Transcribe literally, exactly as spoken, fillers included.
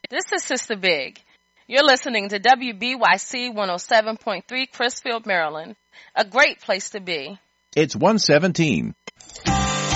This is Sister Big. You're listening to W B Y C one oh seven point three Crisfield, Maryland. A great place to be. It's one seventeen.